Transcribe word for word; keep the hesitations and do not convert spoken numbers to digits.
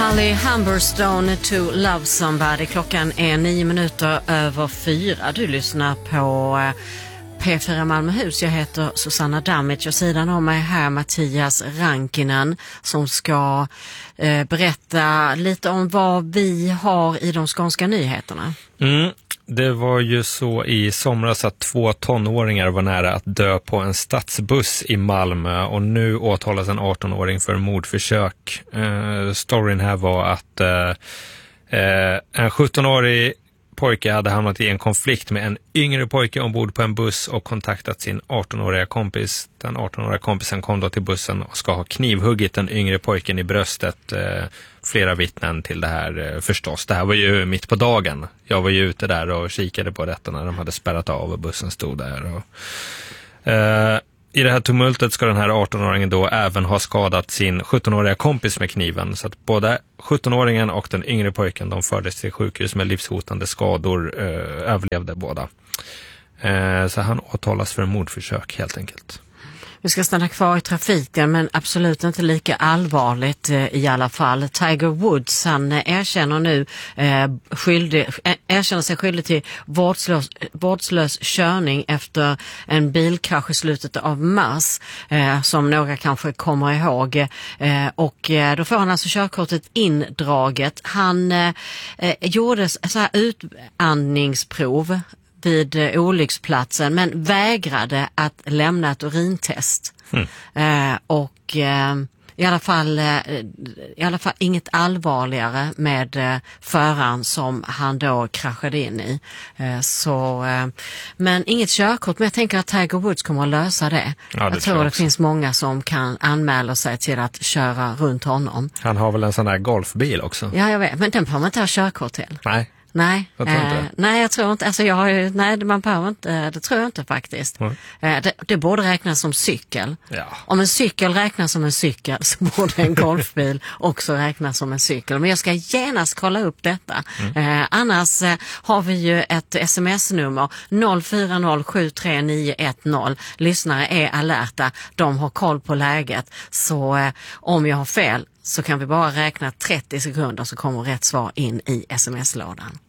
Holly Humberstone to Love Somebody. Klockan är nio minuter över fyra. Du lyssnar på P fyra Malmöhus. Jag heter Susanna Damich och sidan om mig här Mattias Rankinen som ska eh, berätta lite om vad vi har i de skånska nyheterna. Mm. Det var ju så i somras att två tonåringar var nära att dö på en stadsbuss i Malmö och nu åtalas en arton-åring för mordförsök. Eh, storyn här var att eh, eh, en sjutton-årig pojke hade hamnat i en konflikt med en yngre pojke ombord på en buss och kontaktat sin arton-åriga kompis. Den arton-åriga kompisen kom då till bussen och ska ha knivhuggit den yngre pojken i bröstet. Eh, flera vittnen till det här eh, förstås. Det här var ju mitt på dagen. Jag var ju ute där och kikade på detta när de hade spärrat av och bussen stod där. Och, eh, I det här tumultet ska den här arton-åringen då även ha skadat sin sjutton-åriga kompis med kniven. Så att både sjutton-åringen och den yngre pojken de fördes till sjukhus med livshotande skador. Eh, överlevde båda. Eh, så han åtalas för mordförsök helt enkelt. Vi ska stanna kvar i trafiken men absolut inte lika allvarligt eh, i alla fall. Tiger Woods han eh, erkänner nu eh, skyldig, eh, erkänner sig skyldig till vårdslös, vårdslös körning efter en bilkrasch i slutet av mars eh, som några kanske kommer ihåg eh, och eh, då får han alltså körkortet indraget. Han eh, eh, gjorde så här utandningsprov vid eh, olycksplatsen men vägrade att lämna ett urintest. Mm. Eh, och eh, i alla fall eh, i alla fall inget allvarligare med eh, föraren som han då kraschade in i. Eh, så eh, men inget körkort, men jag tänker att Tiger Woods kommer att lösa det. Ja, det jag tror, tror det finns många som kan anmäla sig till att köra runt honom. Han har väl en sån här golfbil också? Ja, jag vet, men den får man inte ha körkort till. Nej. Nej, jag tror inte. Eh, nej, jag tror inte. Alltså jag har ju, nej, man behöver inte. Det tror jag inte faktiskt. Mm. Eh, det, det borde räknas som cykel. Ja. Om en cykel räknas som en cykel så borde en golfbil också räknas som en cykel. Men jag ska genast kolla upp detta. Mm. Eh, annars eh, har vi ju ett sms-nummer noll fyra noll sju tre nio ett noll. Lyssnare är alerta. De har koll på läget. Så eh, om jag har fel så kan vi bara räkna trettio sekunder så kommer rätt svar in i sms-lådan.